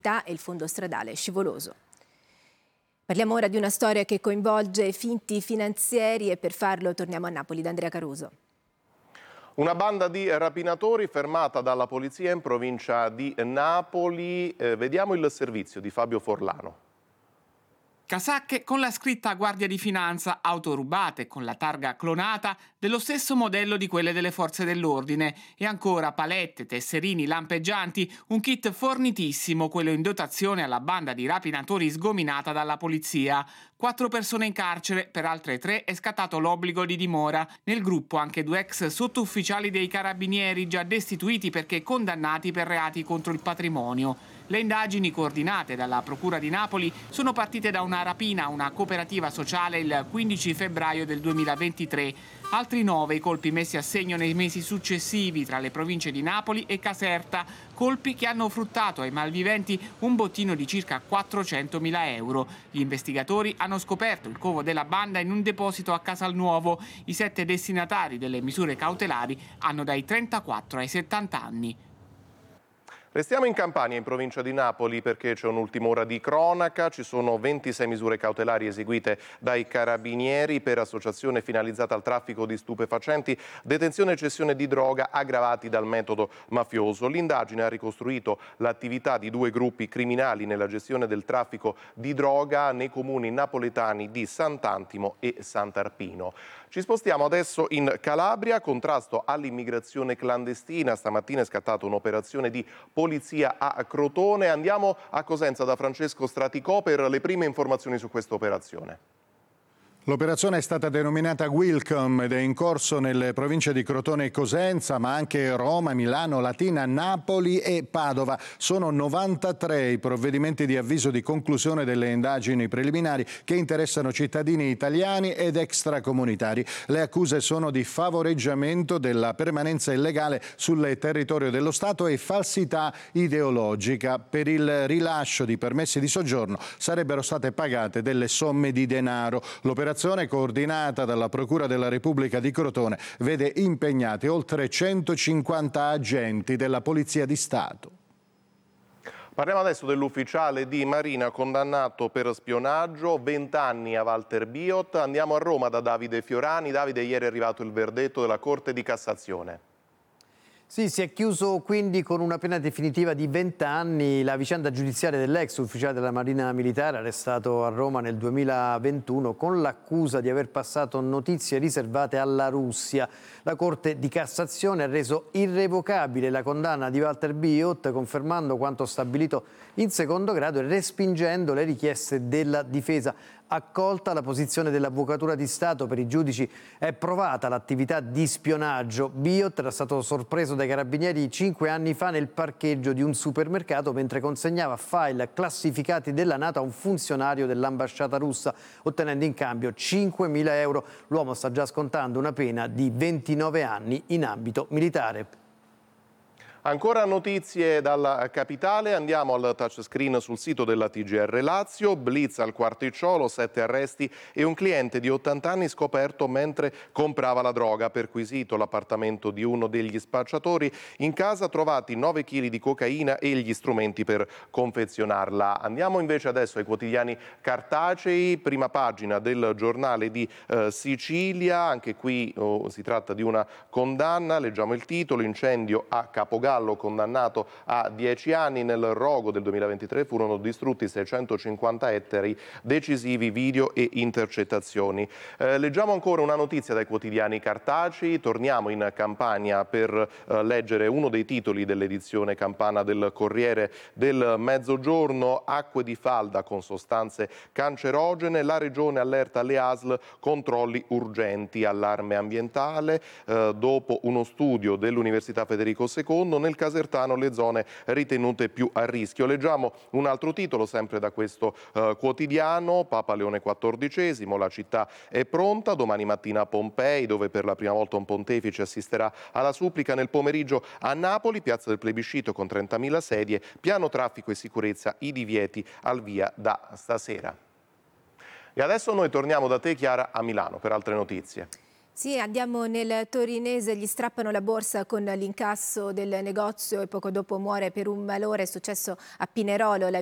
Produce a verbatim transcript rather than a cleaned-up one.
e il fondo stradale scivoloso. Parliamo ora di una storia che coinvolge finti finanzieri e per farlo torniamo a Napoli da Andrea Caruso. Una banda di rapinatori fermata dalla polizia in provincia di Napoli. Eh, vediamo il servizio di Fabio Forlano. Casacche con la scritta Guardia di Finanza, auto rubate con la targa clonata dello stesso modello di quelle delle forze dell'ordine e ancora palette, tesserini lampeggianti, un kit fornitissimo, quello in dotazione alla banda di rapinatori sgominata dalla polizia. Quattro persone in carcere, per altre tre è scattato l'obbligo di dimora. Nel gruppo anche due ex sottufficiali dei carabinieri già destituiti perché condannati per reati contro il patrimonio. Le indagini coordinate dalla Procura di Napoli sono partite da una rapina a una cooperativa sociale il quindici febbraio del duemilaventitré. Altri nove i colpi messi a segno nei mesi successivi tra le province di Napoli e Caserta, colpi che hanno fruttato ai malviventi un bottino di circa quattrocentomila euro. Gli investigatori hanno scoperto il covo della banda in un deposito a Casalnuovo. I sette destinatari delle misure cautelari hanno dai trentaquattro ai settanta anni. Restiamo in Campania, in provincia di Napoli, perché c'è un'ultima ora di cronaca. Ci sono ventisei misure cautelari eseguite dai carabinieri per associazione finalizzata al traffico di stupefacenti, detenzione e cessione di droga aggravati dal metodo mafioso. L'indagine ha ricostruito l'attività di due gruppi criminali nella gestione del traffico di droga nei comuni napoletani di Sant'Antimo e Sant'Arpino. Ci spostiamo adesso in Calabria, contrasto all'immigrazione clandestina. Stamattina è scattata un'operazione di polizia a Crotone. Andiamo a Cosenza da Francesco Straticò per le prime informazioni su questa operazione. L'operazione è stata denominata Welcome ed è in corso nelle province di Crotone e Cosenza, ma anche Roma, Milano, Latina, Napoli e Padova. Sono novantatré i provvedimenti di avviso di conclusione delle indagini preliminari che interessano cittadini italiani ed extracomunitari. Le accuse sono di favoreggiamento della permanenza illegale sul territorio dello Stato e falsità ideologica. Per il rilascio di permessi di soggiorno sarebbero state pagate delle somme di denaro. L'operazione coordinata dalla Procura della Repubblica di Crotone vede impegnati oltre centocinquanta agenti della Polizia di Stato. Parliamo adesso dell'ufficiale di Marina condannato per spionaggio, venti anni a Walter Biot. Andiamo a Roma da Davide Fiorani. Davide, ieri è arrivato il verdetto della Corte di Cassazione. Sì, si è chiuso quindi con una pena definitiva di venti anni la vicenda giudiziaria dell'ex ufficiale della Marina Militare arrestato a Roma nel duemilaventuno con l'accusa di aver passato notizie riservate alla Russia. La Corte di Cassazione ha reso irrevocabile la condanna di Walter Biot, confermando quanto stabilito in secondo grado e respingendo le richieste della difesa. Accolta la posizione dell'Avvocatura di Stato, per i giudici è provata l'attività di spionaggio. Biot era stato sorpreso dai carabinieri cinque anni fa nel parcheggio di un supermercato mentre consegnava file classificati della NATO a un funzionario dell'ambasciata russa, ottenendo in cambio cinquemila euro. L'uomo sta già scontando una pena di ventinove anni in ambito militare. Ancora notizie dalla capitale, andiamo al touchscreen sul sito della T G R Lazio, blitz al Quarticciolo, sette arresti e un cliente di ottanta anni scoperto mentre comprava la droga, perquisito l'appartamento di uno degli spacciatori, in casa trovati nove chili di cocaina e gli strumenti per confezionarla. Andiamo invece adesso ai quotidiani cartacei, prima pagina del giornale di eh, Sicilia, anche qui oh, si tratta di una condanna, leggiamo il titolo, incendio a Capogallo. Condannato a dieci anni, nel rogo del duemilaventitré furono distrutti seicentocinquanta ettari, decisivi video e intercettazioni. Eh, leggiamo ancora una notizia dai quotidiani cartacei, torniamo in Campania per eh, leggere uno dei titoli dell'edizione campana del Corriere del Mezzogiorno, acque di falda con sostanze cancerogene, la regione allerta le A S L, controlli urgenti, allarme ambientale, eh, dopo uno studio dell'Università Federico secondo, nel Casertano le zone ritenute più a rischio. Leggiamo un altro titolo sempre da questo eh, quotidiano, Papa Leone quattordicesimo, la città è pronta, domani mattina a Pompei dove per la prima volta un pontefice assisterà alla supplica, nel pomeriggio a Napoli, piazza del plebiscito con trentamila sedie, piano traffico e sicurezza, i divieti al via da stasera. E adesso noi torniamo da te, Chiara, a Milano per altre notizie. Sì, andiamo nel torinese, gli strappano la borsa con l'incasso del negozio e poco dopo muore per un malore. È successo a Pinerolo. La